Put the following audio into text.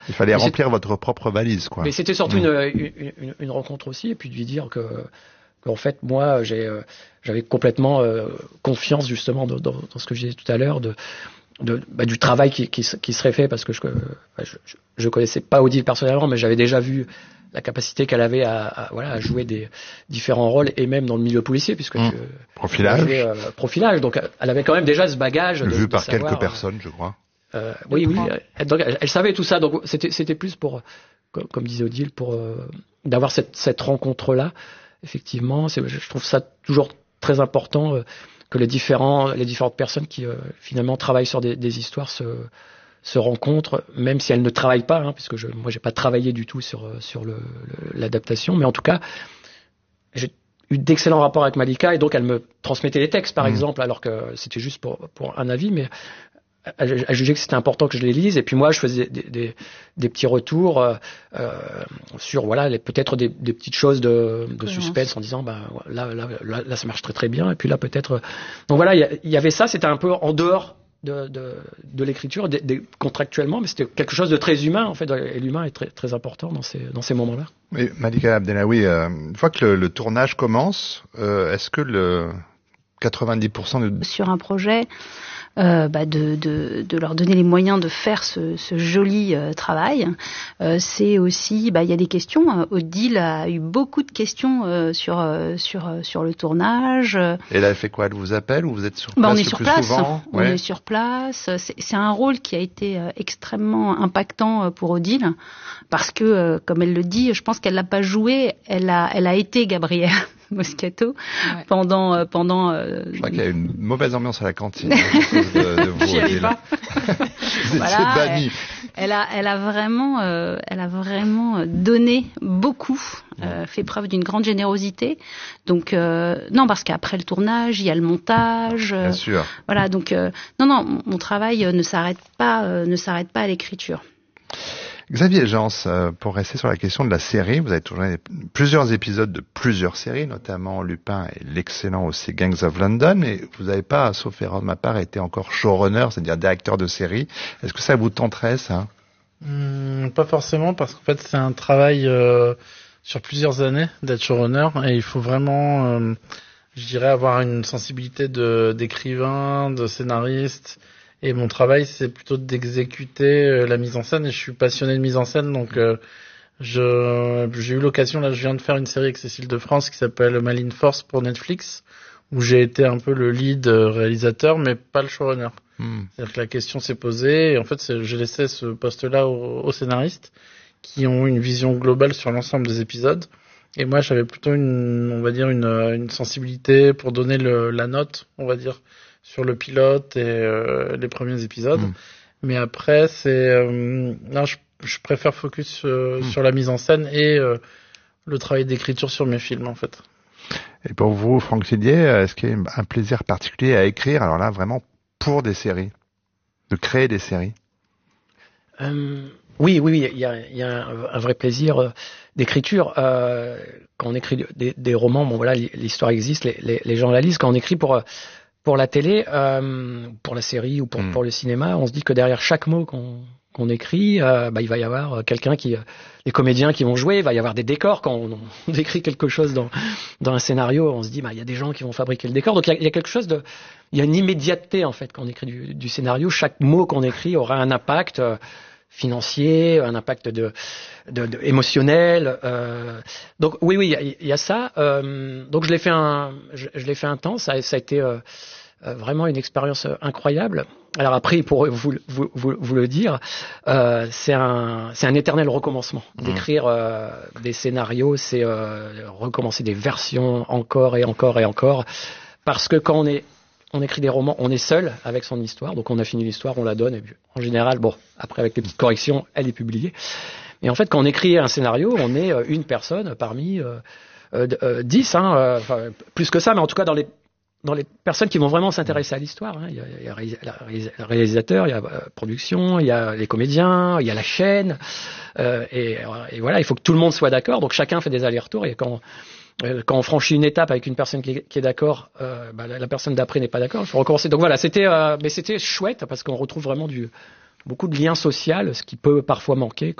Il fallait remplir votre propre valise, quoi. Mais c'était surtout une rencontre aussi, et puis de lui dire qu'en fait, moi, j'avais complètement confiance justement dans ce que je disais tout à l'heure, du travail qui serait fait, parce que je connaissais pas Odile personnellement, mais j'avais déjà vu la capacité qu'elle avait à jouer des différents rôles, et même dans le milieu policier, puisque profilage. Donc elle avait quand même déjà ce bagage vu par quelques personnes, je crois. Oui. Donc elle savait tout ça. Donc c'était plus pour, comme disait Odile, pour d'avoir cette rencontre-là. Effectivement, je trouve ça toujours très important que les différentes personnes qui finalement travaillent sur des histoires se rencontrent, même si elles ne travaillent pas, puisque moi j'ai pas travaillé du tout sur l'adaptation, mais en tout cas j'ai eu d'excellents rapports avec Malika, et donc elle me transmettait les textes par exemple, alors que c'était juste pour un avis, mais elle jugeait que c'était important que je les lise, et puis moi je faisais des petits retours sur peut-être des petites choses de suspense, en disant là ça marche très très bien, et puis là peut-être donc voilà, il y avait ça, c'était un peu en dehors de l'écriture contractuellement, mais c'était quelque chose de très humain en fait, et l'humain est très très important dans ces moments-là. Oui, Malika Abdellaoui, une fois que le tournage commence, est-ce que le 90% sur un projet, de leur donner les moyens de faire ce joli travail. C'est aussi, il y a des questions. Odile a eu beaucoup de questions sur le tournage. Et elle a fait quoi? Elle vous appelle, ou vous êtes sur place? On est sur place. Souvent on est sur place. C'est un rôle qui a été extrêmement impactant pour Odile, parce que, comme elle le dit, je pense qu'elle l'a pas joué. Elle a été Gabrielle Moscato pendant. Je crois qu'il y a une mauvaise ambiance à la cantine. De vous, j'y allais pas. Vous étiez bannie. Elle a vraiment donné beaucoup, fait preuve d'une grande générosité. Donc non, parce qu'après le tournage, il y a le montage. Bien sûr. Voilà, donc non, mon travail ne s'arrête pas à l'écriture. Xavier Jans, pour rester sur la question de la série, vous avez tourné plusieurs épisodes de plusieurs séries, notamment Lupin et l'excellent aussi Gangs of London, mais vous n'avez pas, sauf erreur de ma part, été encore showrunner, c'est-à-dire directeur de série. Est-ce que ça vous tenterait, ça? Pas forcément, parce qu'en fait c'est un travail sur plusieurs années d'être showrunner, et il faut vraiment, je dirais, avoir une sensibilité d'écrivain, de scénariste. Et mon travail, c'est plutôt d'exécuter la mise en scène, et je suis passionné de mise en scène, donc j'ai eu l'occasion, là je viens de faire une série avec Cécile de France qui s'appelle Maline Force pour Netflix, où j'ai été un peu le lead réalisateur, mais pas le showrunner. C'est-à-dire que la question s'est posée, et en fait j'ai laissé ce poste-là aux scénaristes, qui ont une vision globale sur l'ensemble des épisodes, et moi j'avais plutôt une sensibilité pour donner la note, on va dire, sur le pilote et les premiers épisodes. Mais après, non, je préfère focus sur la mise en scène et le travail d'écriture sur mes films, en fait. Et pour vous, Franck Sillier, est-ce qu'il y a un plaisir particulier à écrire, alors là, vraiment pour des séries, de créer des séries? Oui, il y a un vrai plaisir d'écriture. Quand on écrit des romans, l'histoire existe, les gens la lisent. Quand on écrit pour la télé, pour la série ou pour le cinéma, on se dit que derrière chaque mot qu'on écrit, il va y avoir quelqu'un les comédiens qui vont jouer, il va y avoir des décors. Quand on écrit quelque chose dans un scénario, on se dit, il y a des gens qui vont fabriquer le décor. Donc il y a quelque chose il y a une immédiateté en fait quand on écrit du scénario. Chaque mot qu'on écrit aura un impact financier, un impact émotionnel. Donc oui, il y a ça. Donc je l'ai fait un temps. Ça a été vraiment une expérience incroyable. Alors après, pour vous le dire, c'est un éternel recommencement. D'écrire des scénarios, c'est recommencer des versions encore et encore et encore, parce que quand on écrit des romans, on est seul avec son histoire, donc on a fini l'histoire, on la donne, et puis, en général, après avec les petites corrections, elle est publiée. Et en fait, quand on écrit un scénario, on est une personne parmi 10, plus que ça, mais en tout cas dans les personnes qui vont vraiment s'intéresser à l'histoire. Il y a le réalisateur, il y a la production, il y a les comédiens, il y a la chaîne, et voilà, il faut que tout le monde soit d'accord, donc chacun fait des allers-retours, et quand on franchit une étape avec une personne qui est d'accord, la personne d'après n'est pas d'accord, il faut recommencer. Donc voilà, c'était chouette, parce qu'on retrouve vraiment du beaucoup de lien social, ce qui peut parfois manquer